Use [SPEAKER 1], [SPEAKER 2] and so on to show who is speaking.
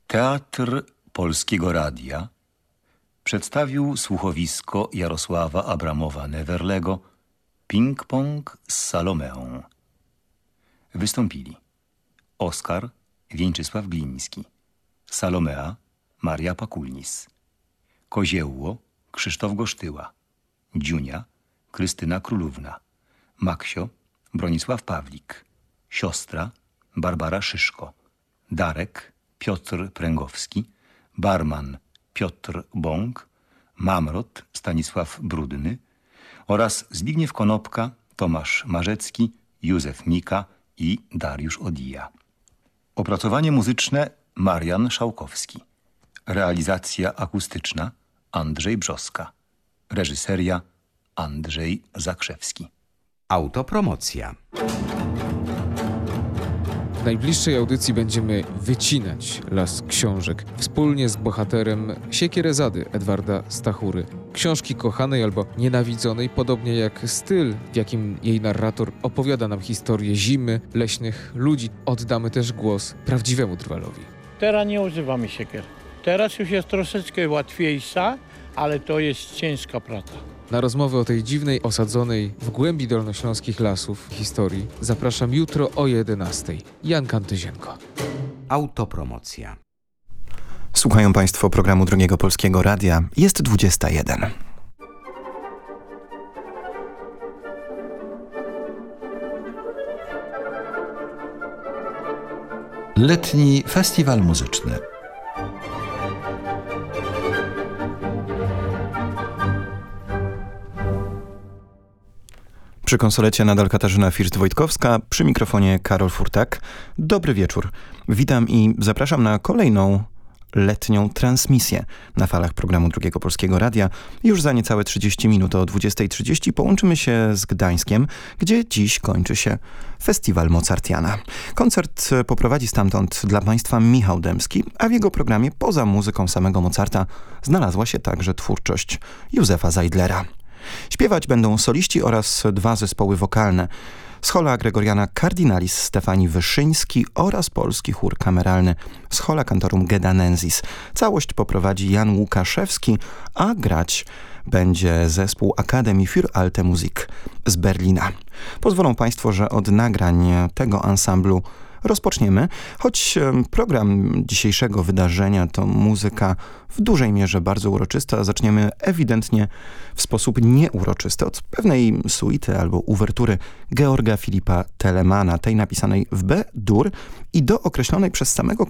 [SPEAKER 1] Teatr Polskiego Radia przedstawił słuchowisko Jarosława Abramowa-Newerlego Ping-pong z Salomeą. Wystąpili Oskar Wieńczysław Gliński, Salomea Maria Pakulnis, Koziełło Krzysztof Gosztyła, Dziunia Krystyna Królówna, Maksio Bronisław Pawlik, siostra Barbara Szyszko, Darek Piotr Pręgowski, barman Piotr Bąk, Mamrot Stanisław Brudny oraz Zbigniew Konopka, Tomasz Marzecki, Józef Mika i Dariusz Odija. Opracowanie muzyczne Marian Szałkowski. Realizacja akustyczna Andrzej Brzoska. Reżyseria Andrzej Zakrzewski.
[SPEAKER 2] Autopromocja.
[SPEAKER 3] W najbliższej audycji będziemy wycinać las książek wspólnie z bohaterem Siekierezady Edwarda Stachury. Książki kochanej albo nienawidzonej, podobnie jak styl, w jakim jej narrator opowiada nam historię zimy, leśnych ludzi. Oddamy też głos prawdziwemu drwalowi.
[SPEAKER 4] Teraz nie używamy siekier. Teraz już jest troszeczkę łatwiejsza, ale to jest ciężka praca.
[SPEAKER 3] Na rozmowę o tej dziwnej, osadzonej w głębi dolnośląskich lasów historii zapraszam jutro o 11:00. Jan Kantyzienko.
[SPEAKER 2] Autopromocja.
[SPEAKER 5] Słuchają Państwo programu Drugiego Polskiego Radia. Jest 21.
[SPEAKER 6] Letni Festiwal Muzyczny.
[SPEAKER 5] Przy konsolecie nadal Katarzyna First-Wojtkowska, przy mikrofonie Karol Furtak. Dobry wieczór. Witam i zapraszam na kolejną letnią transmisję na falach programu Drugiego Polskiego Radia. Już za niecałe 30 minut o 20:30 połączymy się z Gdańskiem, gdzie dziś kończy się Festiwal Mozartiana. Koncert poprowadzi stamtąd dla Państwa Michał Dębski, a w jego programie poza muzyką samego Mozarta znalazła się także twórczość Józefa Zajdlera. Śpiewać będą soliści oraz 2 zespoły wokalne. Schola Gregoriana Cardinalis Stefanii Wyszyński oraz polski chór kameralny Schola Cantorum Gedanensis. Całość poprowadzi Jan Łukaszewski, a grać będzie zespół Akademii für Alte Musik z Berlina. Pozwolą Państwo, że od nagrań tego ansamblu rozpoczniemy, choć program dzisiejszego wydarzenia to muzyka w dużej mierze bardzo uroczysta. Zaczniemy ewidentnie w sposób nieuroczysty od pewnej suity albo uwertury Georga Filipa Telemana, tej napisanej w B-dur i dookreślonej przez samego